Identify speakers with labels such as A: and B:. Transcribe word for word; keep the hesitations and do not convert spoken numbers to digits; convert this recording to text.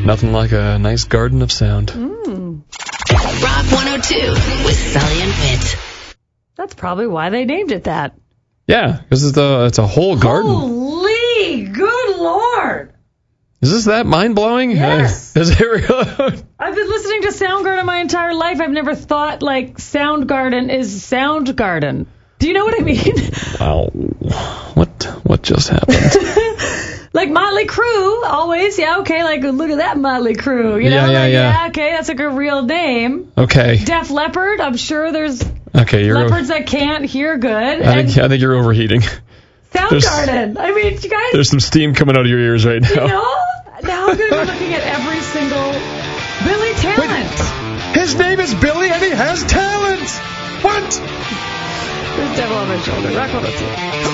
A: Nothing like a nice garden of sound.
B: Mm.
C: Rock one oh two with Sully and Whit.
B: That's probably why they named it that.
A: Yeah, because it's a, it's a whole garden.
B: Holy, good Lord.
A: Is this that mind-blowing?
B: Yes.
A: Is it really?
B: I've been listening to Soundgarden my entire life. I've never thought, like, Soundgarden is Soundgarden. Do you know what I mean?
A: Wow. What, what just happened?
B: Like Motley Crue, always. Yeah, okay, like, look at that Motley Crue. You know,
A: Yeah, yeah,
B: like,
A: yeah.
B: yeah, okay, that's like a real name.
A: Okay.
B: Def Leppard, I'm sure there's
A: Okay, you're...
B: leopards that can't hear good.
A: I think, I think you're overheating.
B: Soundgarden. I mean, you guys...
A: There's some steam coming out of your ears right now.
B: You know? Now I'm going to be looking at every single Billy Talent.
A: Wait, his name is Billy and he has talent. What?
B: There's devil on my shoulder. Rock one oh two.